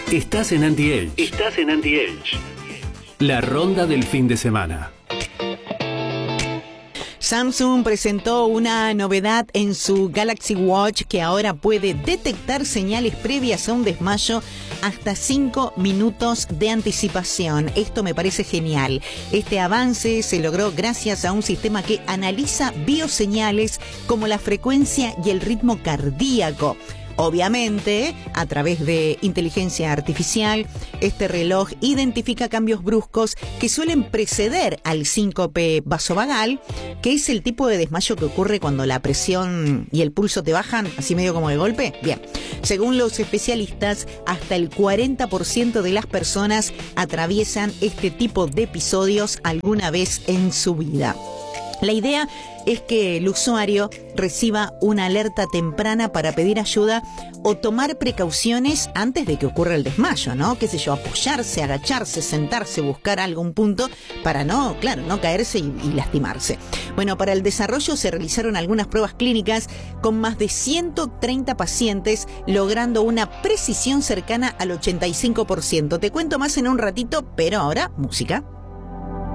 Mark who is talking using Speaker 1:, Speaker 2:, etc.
Speaker 1: Estás en Anti-Age. Estás en Anti-Age. La ronda del fin de semana.
Speaker 2: Samsung presentó una novedad en su Galaxy Watch que ahora puede detectar señales previas a un desmayo hasta 5 minutos de anticipación. Esto me parece genial. Este avance se logró gracias a un sistema que analiza bioseñales como la frecuencia y el ritmo cardíaco. Obviamente, a través de inteligencia artificial, este reloj identifica cambios bruscos que suelen preceder al síncope vasovagal, que es el tipo de desmayo que ocurre cuando la presión y el pulso te bajan, así medio como de golpe. Bien, según los especialistas, hasta el 40% de las personas atraviesan este tipo de episodios alguna vez en su vida. La idea es que el usuario reciba una alerta temprana para pedir ayuda o tomar precauciones antes de que ocurra el desmayo, ¿no? Qué sé yo, apoyarse, agacharse, sentarse, buscar algún punto para no caerse y lastimarse. Bueno, para el desarrollo se realizaron algunas pruebas clínicas con más de 130 pacientes, logrando una precisión cercana al 85%. Te cuento más en un ratito, pero ahora música.